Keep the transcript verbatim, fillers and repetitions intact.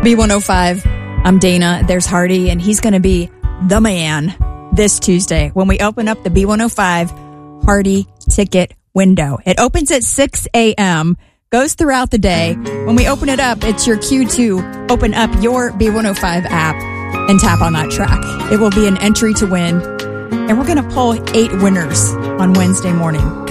B one oh five. I'm Dana. There's Hardy, and he's going to be the man this Tuesday when we open up the B one oh five Hardy ticket window. It opens at six a.m., goes throughout the day. When we open it up, it's your cue to open up your B one oh five app and tap on that track. It will be an entry to win, and we're going to pull eight winners on Wednesday morning.